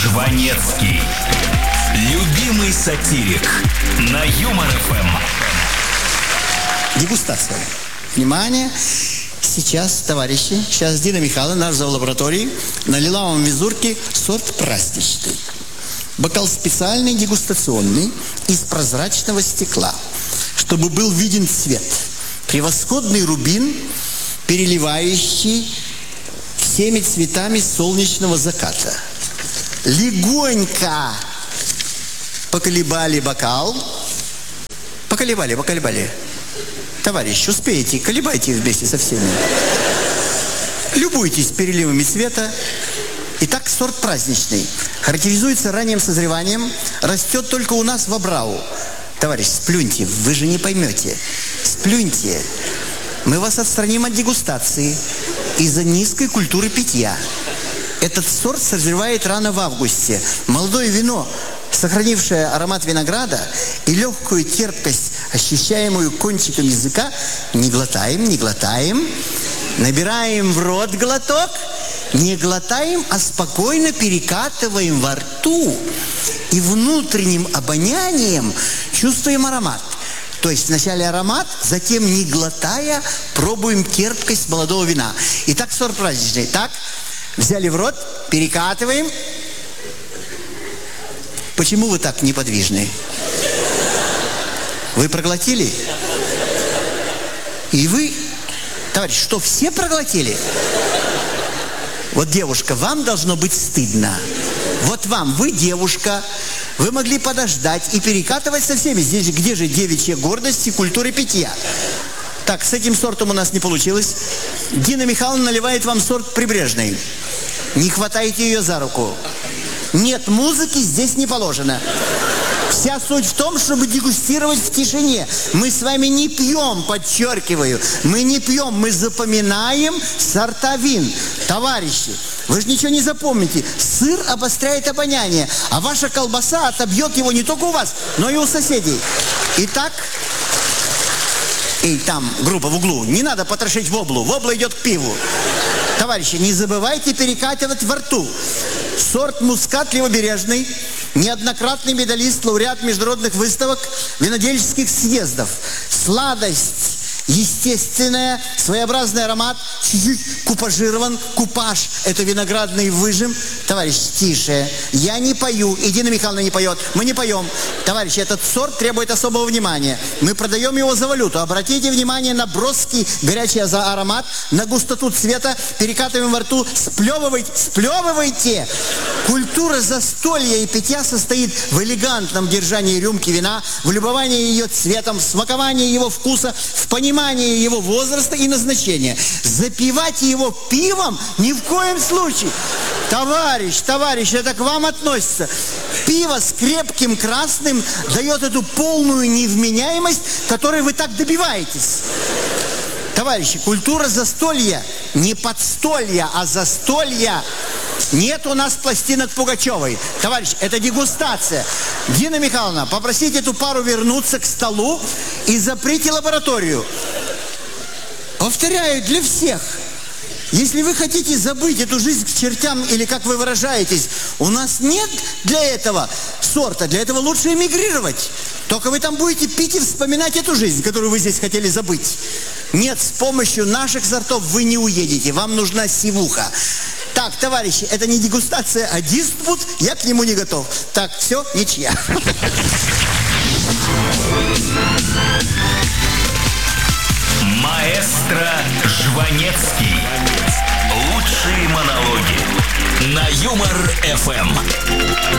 Жванецкий. Любимый сатирик на Юмор ФМ. Дегустация. Внимание. Сейчас, товарищи, Дина Михайловна, наш зоолаборатории, налила вам в визурки сорт праздничный. Бокал специальный, дегустационный, из прозрачного стекла, чтобы был виден цвет. Превосходный рубин, переливающий всеми цветами солнечного заката. Легонько поколебали бокал. Поколебали. Товарищ, успеете, колебайте вместе со всеми. Любуйтесь переливами цвета. Итак, сорт праздничный. Характеризуется ранним созреванием. Растет только у нас в Абрау. Товарищ, сплюньте, вы же не поймете. Сплюньте. Мы вас отстраним от дегустации из-за низкой культуры питья. Этот сорт созревает рано в августе. Молодое вино, сохранившее аромат винограда и легкую терпкость, ощущаемую кончиком языка, не глотаем. Набираем в рот глоток, не глотаем, а спокойно перекатываем во рту. И внутренним обонянием чувствуем аромат. То есть вначале аромат, затем, не глотая, пробуем терпкость молодого вина. Итак, сорт праздничный. Так, взяли в рот, перекатываем. Почему вы так неподвижны? Вы проглотили? И вы, товарищ, что, все проглотили? Вот, девушка, вам должно быть стыдно. Вот вам, вы девушка, вы могли подождать и перекатывать со всеми. Здесь же, где же девичья гордость и культура питья? Так, с этим сортом у нас не получилось. Дина Михайловна наливает вам сорт прибрежный. Не хватайте ее за руку. Нет, музыки здесь не положено. Вся суть в том, чтобы дегустировать в тишине. Мы с вами не пьем, подчеркиваю. Мы не пьем, мы запоминаем сорта вин. Товарищи, вы же ничего не запомните. Сыр обостряет обоняние, а ваша колбаса отобьет его не только у вас, но и у соседей. Итак, там группа в углу. Не надо потрошить воблу. Вобла идет к пиву. Товарищи, не забывайте перекатывать во рту. Сорт мускат левобережный. Неоднократный медалист, лауреат международных выставок, винодельческих съездов. Сладость естественная, своеобразный аромат, чуть-чуть купажирован. Купаж – это виноградный выжим. Товарищ, тише. Я не пою, и Дина Михайловна не поет. Мы не поем. Товарищи, этот сорт требует особого внимания. Мы продаем его за валюту. Обратите внимание на броский горячий аромат, на густоту цвета. Перекатываем во рту. Сплевывайте. Культура застолья и питья состоит в элегантном держании рюмки вина, в любовании ее цветом, в смаковании его вкуса, в понимании его возраста и назначения. Запивать его пивом ни в коем случае. Товарищ, это к вам относится. Пиво с крепким красным дает эту полную невменяемость, которой вы так добиваетесь. Товарищи, культура застолья, не подстолья, а застолья. Нет у нас пластинок Пугачевой. Товарищ, это дегустация. Дина Михайловна, попросите эту пару вернуться к столу и заприте лабораторию. Повторяю, для всех. Если вы хотите забыть эту жизнь к чертям, или как вы выражаетесь, у нас нет для этого сорта. Для этого лучше эмигрировать. Только вы там будете пить и вспоминать эту жизнь, которую вы здесь хотели забыть. Нет, с помощью наших сортов вы не уедете. Вам нужна сивуха. Так, товарищи, это не дегустация, а диспут. Я к нему не готов. Так, все, ничья. Маэстро Жванецкий. Лучшие монологи на Юмор ФМ.